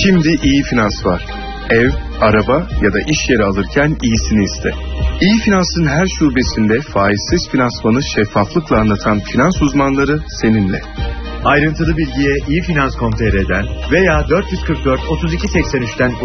Şimdi İyi Finans var. Ev, araba ya da iş yeri alırken iyisini iste. İyi Finans'ın her şubesinde faizsiz finansmanı şeffaflıkla anlatan finans uzmanları seninle. Ayrıntılı bilgiye iyifinans.com.tr'den veya 444 32 83'ten